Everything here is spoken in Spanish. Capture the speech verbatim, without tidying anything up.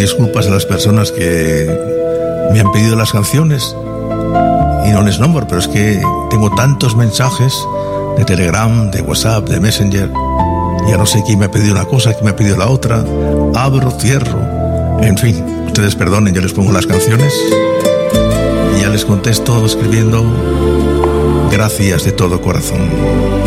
disculpas a las personas que me han pedido las canciones y no les nombro, pero es que tengo tantos mensajes de Telegram, de WhatsApp, de Messenger. Ya no sé quién me ha pedido una cosa, quién me ha pedido la otra. Abro, cierro. En fin, ustedes perdonen, yo les pongo las canciones y ya les contesto escribiendo gracias de todo corazón.